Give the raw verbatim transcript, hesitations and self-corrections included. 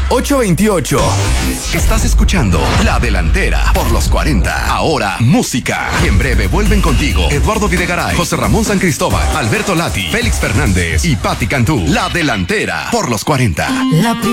ocho veintiocho. Estás escuchando La Delantera por los cuarenta. Ahora, música. Y en breve vuelven contigo Eduardo Videgaray, José Ramón San Cristóbal, Alberto Lati, Félix Fernández y Patti Cantú. La Delantera por los cuarenta. La